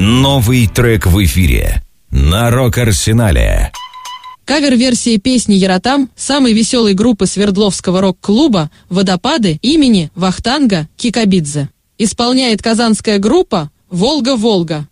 Новый трек в эфире на Рок-Арсенале. Кавер-версия песни «Яратам» самой веселой группы Свердловского рок-клуба «Водопады» имени Вахтанга Кикабидзе. Исполняет казанская группа «Волга-Волга».